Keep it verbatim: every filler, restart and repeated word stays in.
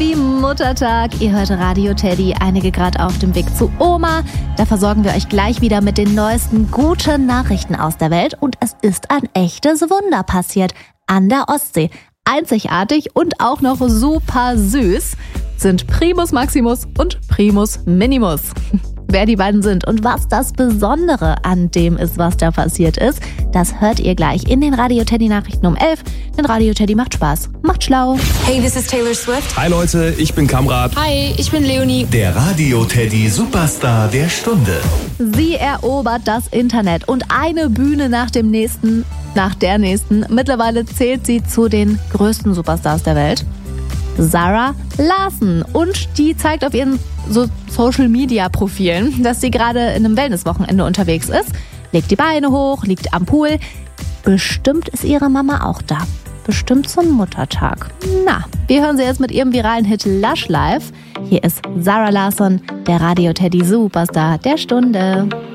Happy Muttertag. Ihr hört Radio Teddy, einige gerade auf dem Weg zu Oma. Da versorgen wir euch gleich wieder mit den neuesten guten Nachrichten aus der Welt. Und es ist ein echtes Wunder passiert an der Ostsee. Einzigartig und auch noch super süß sind Primus Maximus und Primus Minimus. Wer die beiden sind und was das Besondere an dem ist, was da passiert ist, das hört ihr gleich in den Radio Teddy Nachrichten um elf. Denn Radio Teddy macht Spaß, macht schlau. Hey, this is Taylor Swift. Hi Leute, ich bin Kamrat. Hi, ich bin Leonie. Der Radio Teddy Superstar der Stunde. Sie erobert das Internet und eine Bühne nach dem nächsten, nach der nächsten. Mittlerweile zählt sie zu den größten Superstars der Welt. Zara Larsson. Und die zeigt auf ihren so Social-Media-Profilen, dass sie gerade in einem Wellness-Wochenende unterwegs ist. Legt die Beine hoch, liegt am Pool. Bestimmt ist ihre Mama auch da. Bestimmt zum Muttertag. Na, wir hören sie jetzt mit ihrem viralen Hit Lush Life. Hier ist Zara Larsson, der Radio Teddy Superstar der Stunde.